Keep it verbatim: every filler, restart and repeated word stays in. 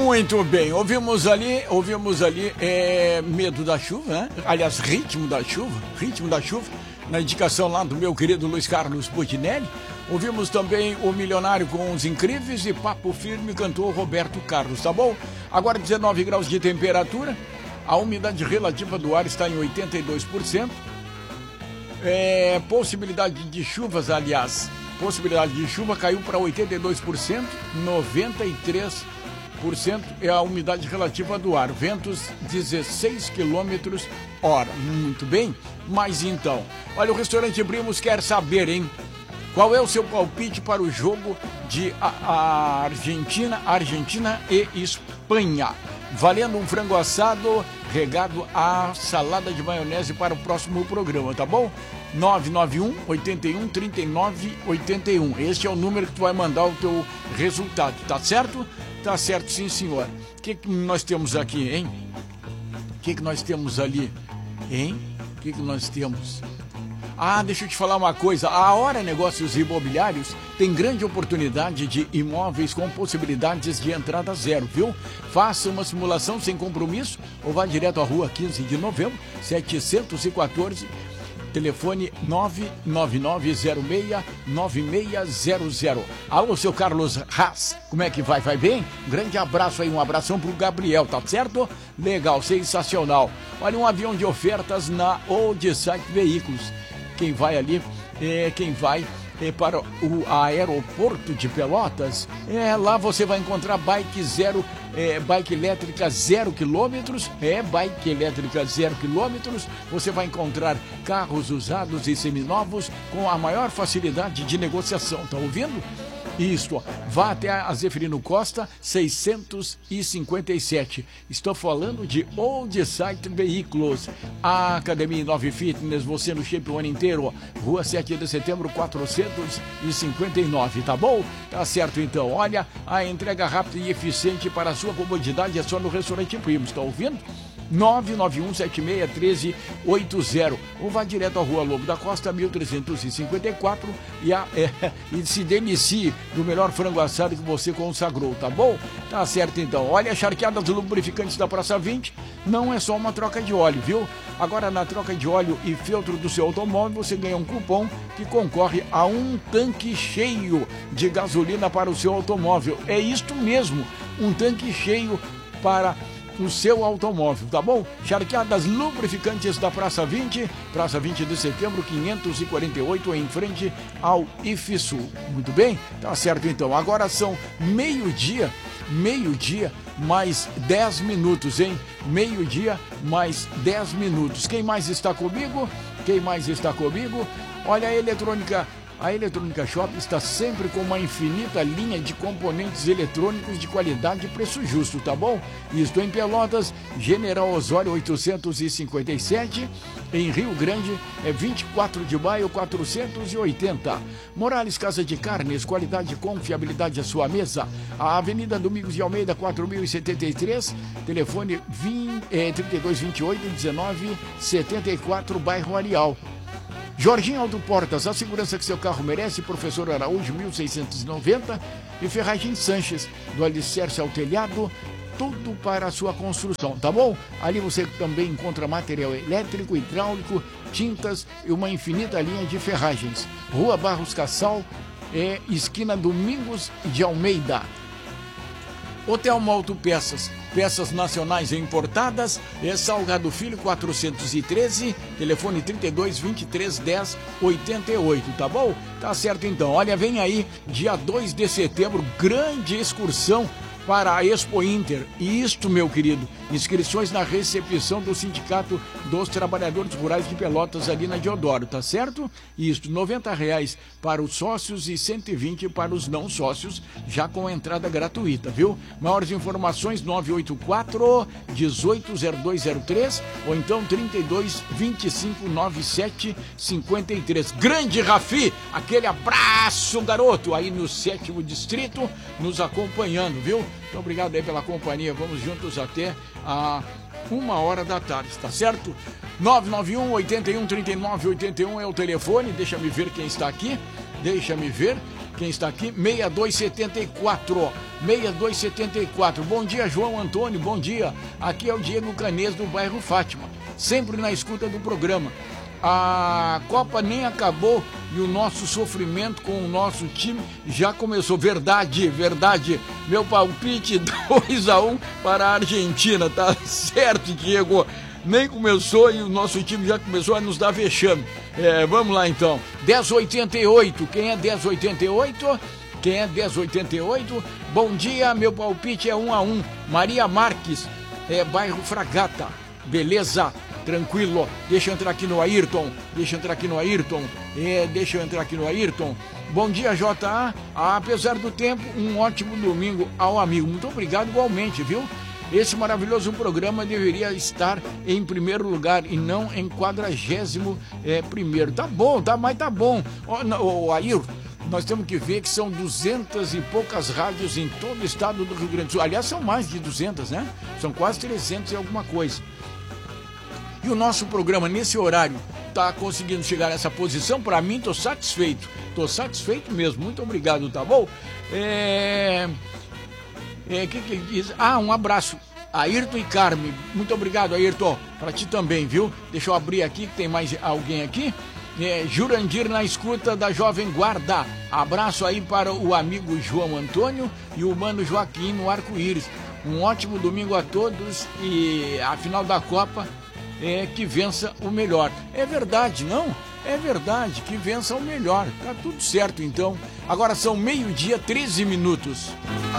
Muito bem, ouvimos ali, ouvimos ali é, Medo da Chuva, né? Aliás, Ritmo da Chuva, Ritmo da Chuva, na indicação lá do meu querido Luiz Carlos Putinelli. Ouvimos também o Milionário com os Incríveis e Papo Firme cantou Roberto Carlos, tá bom? Agora dezenove graus de temperatura, a umidade relativa do ar está em oitenta e dois por cento. É, possibilidade de chuvas, aliás, possibilidade de chuva caiu para oitenta e dois por cento, noventa e três por cento é a umidade relativa do ar, ventos dezesseis quilômetros hora. Muito bem, mas então, olha, o restaurante Primos quer saber, hein? Qual é o seu palpite para o jogo de a, a Argentina, Argentina e Espanha? Valendo um frango assado regado a salada de maionese para o próximo programa, tá bom? nove nove um, oito um, três nove oito um. Este é o número que tu vai mandar o teu resultado, tá certo? Tá certo, sim, senhor. O que, que nós temos aqui, hein? O que, que nós temos ali, hein? O que, que nós temos? Ah, deixa eu te falar uma coisa. A Hora Negócios Imobiliários tem grande oportunidade de imóveis com possibilidades de entrada zero, viu? Faça uma simulação sem compromisso ou vá direto à rua quinze de novembro, setecentos e quatorze, telefone nove nove nove zero seis nove seis zero zero. Alô, seu Carlos Haas, como é que vai? Vai bem? Um grande abraço aí, um abração pro Gabriel, tá certo? Legal, sensacional. Olha, um avião de ofertas na Old Site Veículos. Quem vai ali, é, quem vai é, para o aeroporto de Pelotas, é, lá você vai encontrar bike zero, é, bike elétrica zero quilômetros, é, bike elétrica zero quilômetros, você vai encontrar carros usados e seminovos com a maior facilidade de negociação, tá ouvindo? Isto, vá até a Zeferino Costa seiscentos e cinquenta e sete. Estou falando de Old Site Veículos. A Academia nove Fitness, você no shape o ano inteiro. Rua sete de setembro, quatrocentos e cinquenta e nove, tá bom? Tá certo então. Olha, a entrega rápida e eficiente para a sua comodidade é só no Restaurante Primos, tá ouvindo? nove nove um sete seis um três oito zero ou vá direto à Rua Lobo da Costa mil trezentos e cinquenta e quatro e, a, é, e se delicie do melhor frango assado que você consagrou, tá bom? Tá certo então. Olha, a charqueada dos lubrificantes da Praça vinte não é só uma troca de óleo, viu? Agora na troca de óleo e filtro do seu automóvel você ganha um cupom que concorre a um tanque cheio de gasolina para o seu automóvel. É isto mesmo, um tanque cheio para o seu automóvel, tá bom? Charqueadas lubrificantes da Praça vinte, Praça vinte de setembro, quinhentos e quarenta e oito, em frente ao IFSUL. Muito bem? Tá certo então. Agora são meio-dia, meio-dia mais dez minutos, hein? Meio-dia mais dez minutos. Quem mais está comigo? Quem mais está comigo? Olha, a eletrônica A Eletrônica Shop está sempre com uma infinita linha de componentes eletrônicos de qualidade e preço justo, tá bom? Estou em Pelotas, General Osório oitocentos e cinquenta e sete, em Rio Grande é vinte e quatro de maio quatrocentos e oitenta. Morales Casa de Carnes, qualidade e confiabilidade à sua mesa. A Avenida Domingos de Almeida quatro mil e setenta e três, telefone vinte, é, trinta e dois vinte e oito, dezenove setenta e quatro, bairro Areal. Jorginho Autoportas, a segurança que seu carro merece, Professor Araújo, mil seiscentos e noventa, e Ferragem Sanches, do alicerce ao telhado, tudo para a sua construção, tá bom? Ali você também encontra material elétrico, hidráulico, tintas e uma infinita linha de ferragens. Rua Barros Cassal, é, esquina Domingos de Almeida. Hotel Malto Peças, peças nacionais e importadas, é Salgado Filho quatrocentos e treze, telefone trinta e dois, vinte e três, dez, oitenta e oito, tá bom? Tá certo então. Olha, vem aí, dia dois de setembro, grande excursão para a Expo Inter. E isto, meu querido, inscrições na recepção do Sindicato dos Trabalhadores Rurais de Pelotas, ali na Deodoro, tá certo? Isto, noventa reais para os sócios e cento e vinte para os não sócios, já com entrada gratuita, viu? Maiores informações, nove oito quatro, um oito zero dois zero três ou então trinta e dois, vinte e cinco, noventa e sete, cinquenta e três. Grande Rafi, aquele abraço, garoto, aí no sétimo distrito, nos acompanhando, viu? Muito obrigado aí pela companhia. Vamos juntos até a uma hora da tarde, tá certo? nove nove um, oito um, trinta e nove, oitenta e um é o telefone. Deixa-me ver quem está aqui. Deixa-me ver Quem está aqui? seis dois sete quatro. seis dois sete quatro. Bom dia, João Antônio. Bom dia. Aqui é o Diego Canês, do bairro Fátima. Sempre na escuta do programa. A Copa nem acabou e o nosso sofrimento com o nosso time já começou. Verdade, verdade. Meu palpite dois a um para a Argentina. Tá certo, Diego. Nem começou e o nosso time já começou a nos dar vexame. É, vamos lá então. dez oitenta e oito. Quem é dez oitenta e oito? Quem é dez oitenta e oito? Bom dia, meu palpite é um a um. Maria Marques, é, bairro Fragata. Beleza? Tranquilo. Deixa eu entrar aqui no Ayrton. Deixa eu entrar aqui no Ayrton. É, deixa eu entrar aqui no Ayrton. Bom dia, J A. Ah, apesar do tempo, um ótimo domingo ao amigo. Muito obrigado igualmente, viu? Esse maravilhoso programa deveria estar em primeiro lugar e não em quadragésimo é, primeiro. Tá bom, tá, mas tá bom. Ô, ô, Ayrton, nós temos que ver que são duzentas e poucas rádios em todo o estado do Rio Grande do Sul. Aliás, são mais de duzentas, né? São quase trezentas e alguma coisa. E o nosso programa, nesse horário, tá conseguindo chegar nessa posição. Para mim, tô satisfeito. Tô satisfeito mesmo. Muito obrigado, tá bom? É... É, que que ele diz? Ah, um abraço. Ayrton e Carme. Muito obrigado, Ayrton. Para ti também, viu? Deixa eu abrir aqui, que tem mais alguém aqui. É, Jurandir na escuta da Jovem Guarda. Abraço aí para o amigo João Antônio e o mano Joaquim no Arco-Íris. Um ótimo domingo a todos e a final da Copa é que vença o melhor. É verdade, não? É verdade, que vença o melhor. Tá tudo certo, então. Agora são meio-dia, treze minutos.